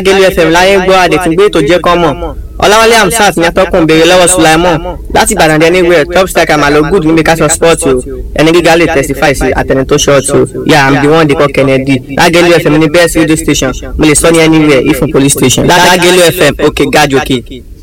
Lágẹ̀lú FM láyé gbọ́ àdètúngbé tó jẹ́ kán mọ̀. Ọláwálé Hamzat ní atọ́kùn béèrè lọ́wọ́ Sulaimon láti Ìbàdàn dé anywhere top striker malo good níbi ká sọ sport o. Ẹni gíga lè testify sí àtẹni tó short o. Yeah, I'm the one they call Kennedy. Lágẹ̀lú FM ní best radio station. Mo lè sọ ní anywhere, even police station. Lágẹ̀lú FM, okay, gajoke.